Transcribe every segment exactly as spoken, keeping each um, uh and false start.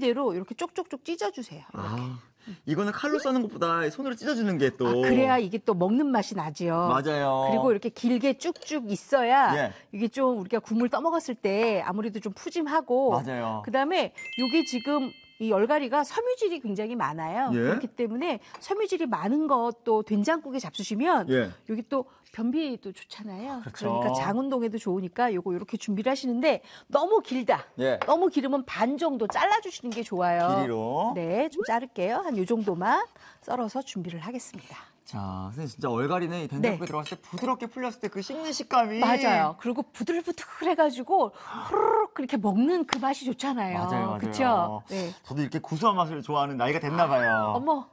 준비대로 이렇게 쪽쪽쪽 찢어주세요. 이렇게. 아, 이거는 칼로 써는 것보다 손으로 찢어주는 게 또. 아, 그래야 이게 또 먹는 맛이 나죠. 맞아요. 그리고 이렇게 길게 쭉쭉 있어야 예. 이게 좀 우리가 국물 떠먹었을 때 아무래도 좀 푸짐하고. 맞아요. 그다음에 이게 지금 이 열가리가 섬유질이 굉장히 많아요. 예. 그렇기 때문에 섬유질이 많은 것도 된장국에 잡수시면 예. 여기 또 변비도 좋잖아요. 그렇죠. 그러니까 장 운동에도 좋으니까 요거 이렇게 준비를 하시는데 너무 길다. 예. 너무 길으면 반 정도 잘라주시는 게 좋아요. 길이로. 네, 좀 자를게요. 한 요 정도만 썰어서 준비를 하겠습니다. 자, 선생님 진짜 얼갈이는 이 된장국에 네. 들어갔을 때 부드럽게 풀렸을 때 그 씹는 식감이. 맞아요. 그리고 부들부들해가지고 후루룩 그렇게 먹는 그 맛이 좋잖아요. 맞아요, 맞아요. 그렇죠? 네. 저도 이렇게 구수한 맛을 좋아하는 나이가 됐나 봐요. 어머,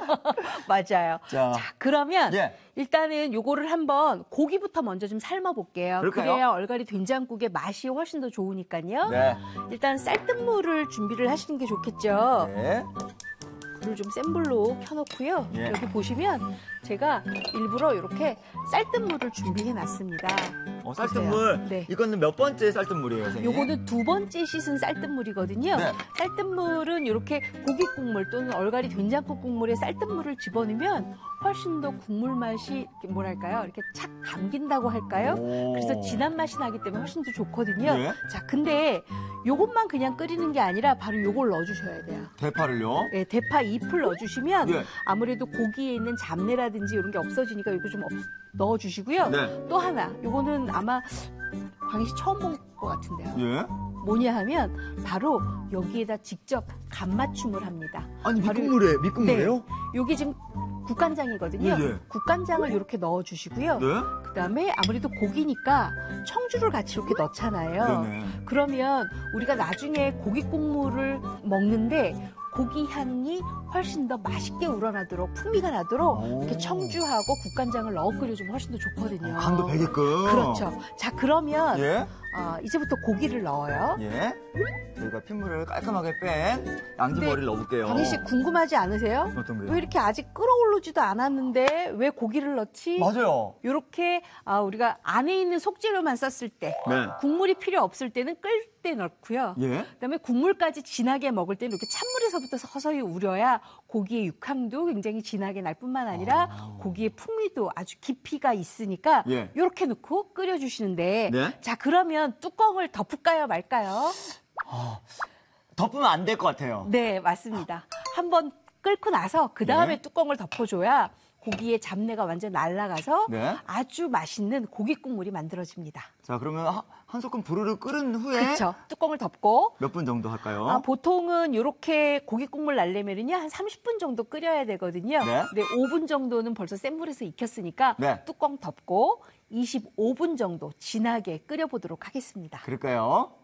맞아요. 자. 자, 그러면 예. 일단은 요거를 한번 고기부터 먼저 좀 삶아볼게요. 그럴까요? 그래야 얼갈이 된장국의 맛이 훨씬 더 좋으니까요. 네. 일단 쌀뜨물을 준비를 하시는 게 좋겠죠. 네. 불을 좀 센 불로 켜놓고요. 예. 여기 보시면 제가 일부러 이렇게 쌀뜨물을 준비해놨습니다. 어, 쌀뜨물. 보세요. 네. 이거는 몇 번째 쌀뜨물이에요, 선생님? 요거는 두 번째 씻은 쌀뜨물이거든요. 네. 쌀뜨물은 이렇게 고기 국물 또는 얼갈이 된장국 국물에 쌀뜨물을 집어넣으면 훨씬 더 국물 맛이 뭐랄까요? 이렇게 착 감긴다고 할까요? 오. 그래서 진한 맛이 나기 때문에 훨씬 더 좋거든요. 네. 자, 근데 요것만 그냥 끓이는 게 아니라 바로 요걸 넣어주셔야 돼요. 대파를요? 네, 대파 잎을 넣어주시면 네. 아무래도 고기에 있는 잡내라든지 이런 게 없어지니까 이거 좀 없- 넣어주시고요. 네. 또 하나, 요거는 아마 광희 씨 처음 본 것 같은데요. 예. 뭐냐 하면 바로 여기에다 직접 간 맞춤을 합니다. 아니, 바로- 밑국물에, 밑국물에요? 네. 여기 지금 국간장이거든요. 네, 네. 국간장을 이렇게 넣어주시고요. 네. 그다음에 아무래도 고기니까 청주를 같이 이렇게 넣잖아요. 네네. 그러면 우리가 나중에 고기 국물을 먹는데 고기 향이 훨씬 더 맛있게 우러나도록 풍미가 나도록 오. 이렇게 청주하고 국간장을 넣어 끓여주면 훨씬 더 좋거든요. 간도 배게끔. 그렇죠. 자, 그러면 예. 어, 이제부터 고기를 넣어요. 예. 저희가 핏물을 깔끔하게 뺀 양지머리를 넣어볼게요. 광희 씨 궁금하지 않으세요? 어떤 거요? 왜 이렇게 아직 끓어오르지도 않았는데 왜 고기를 넣지? 맞아요. 이렇게 아, 우리가 안에 있는 속재료만 썼을 때 네. 국물이 필요 없을 때는 끓일 때 넣고요. 예. 그다음에 국물까지 진하게 먹을 때는 이렇게 찬물에서부터 서서히 우려야 고기의 육향도 굉장히 진하게 날 뿐만 아니라 아. 고기의 풍미도 아주 깊이가 있으니까 예. 이렇게 넣고 끓여주시는데 네. 자, 그러면 뚜껑을 덮을까요 말까요? 덮으면 안 될 것 같아요. 네, 맞습니다. 한번 끓고 나서 그 다음에 네. 뚜껑을 덮어줘야 고기의 잡내가 완전 날아가서 네. 아주 맛있는 고기 국물이 만들어집니다. 자, 그러면 한, 한 소끔 부르르 끓은 후에 그렇죠. 뚜껑을 덮고 몇 분 정도 할까요? 아, 보통은 이렇게 고기 국물 날려면은요 한 삼십 분 정도 끓여야 되거든요. 네. 근데 오 분 정도는 벌써 센 불에서 익혔으니까 네. 뚜껑 덮고 이십오 분 정도 진하게 끓여보도록 하겠습니다. 그럴까요?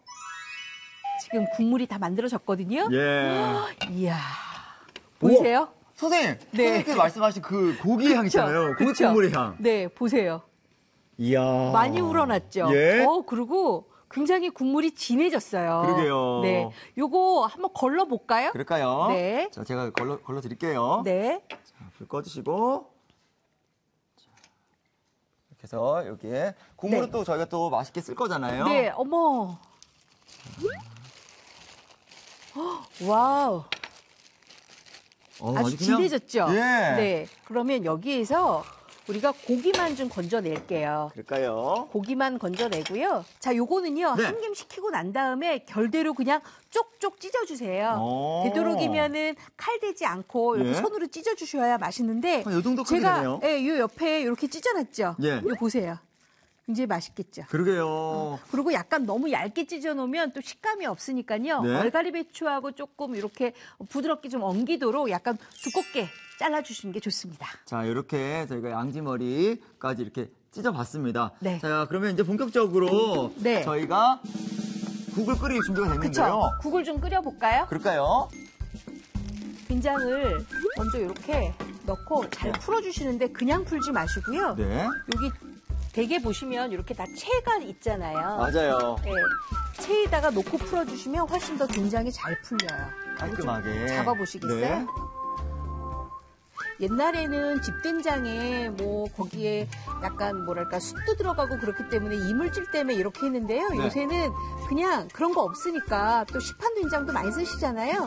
지금 국물이 다 만들어졌거든요. 예. 이야, 보이세요? 선생님, 네. 선생님께서 말씀하신 그 고기의 향 있잖아요. 고기 그쵸? 국물의 향. 네, 보세요. 이야. 많이 우러났죠. 예. 어, 그리고 굉장히 국물이 진해졌어요. 그러게요. 네, 요거 한번 걸러 볼까요? 그럴까요? 네. 자, 제가 걸러, 걸러 드릴게요. 네. 자, 불 꺼주시고. 자, 이렇게 해서 여기에 국물은 네. 또 저희가 또 맛있게 쓸 거잖아요. 네, 어머. 헉, 와우. 어, 아주 그냥- 진해졌죠? 예. 네. 그러면 여기에서 우리가 고기만 좀 건져낼게요. 그럴까요? 고기만 건져내고요. 자, 요거는요. 네. 한 김 식히고 난 다음에 결대로 그냥 쪽쪽 찢어주세요. 오. 되도록이면은 칼 대지 않고 이렇게 예. 손으로 찢어주셔야 맛있는데. 한 요 정도 크기 제가 되네요. 예, 요 옆에 이렇게 찢어놨죠. 예. 요 보세요. 굉장히 맛있겠죠. 그러게요. 그리고 약간 너무 얇게 찢어놓으면 또 식감이 없으니까요. 네. 얼갈이 배추하고 조금 이렇게 부드럽게 좀 엉기도록 약간 두껍게 잘라주시는 게 좋습니다. 자, 이렇게 저희가 양지머리까지 이렇게 찢어봤습니다. 네. 자, 그러면 이제 본격적으로 네. 저희가 국을 끓일 준비가 됐는데요. 그렇죠? 국을 좀 끓여볼까요? 그럴까요? 된장을 먼저 이렇게 넣고 잘 네. 풀어주시는데 그냥 풀지 마시고요. 네. 여기 대게 보시면 이렇게 다 채가 있잖아요. 맞아요. 네. 채에다가 놓고 풀어주시면 훨씬 더 된장이 잘 풀려요. 깔끔하게. 잡아보시겠어요? 네. 옛날에는 집된장에 뭐 거기에 약간 뭐랄까 숯도 들어가고 그렇기 때문에 이물질 때문에 이렇게 했는데요. 네. 요새는 그냥 그런 거 없으니까 또 시판 된장도 많이 쓰시잖아요.